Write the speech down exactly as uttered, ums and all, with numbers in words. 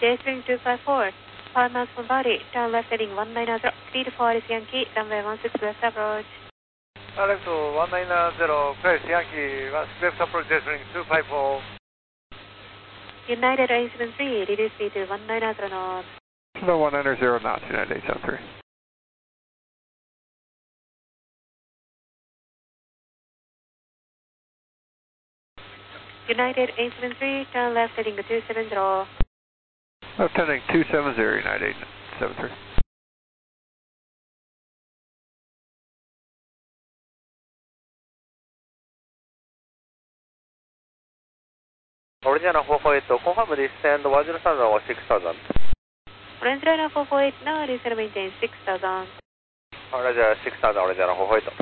J-String two five four, five miles from body, turn left heading one nine zero, three to four is Yankee, runway one six left approach. Alex one nine zero, press Yankee, one six left approach, J-String two five four. United A seven three, reduce speed to one nine zero knots. No one nine zero knots, United eight seven three. United A seven three, turn left heading two seven zero. Attending two seven zero, United eight seven three. Original four four eight, confirm descend one zero thousand or six thousand. Original four four eight, now descend maintain six thousand. Roger, six thousand, original four four eight.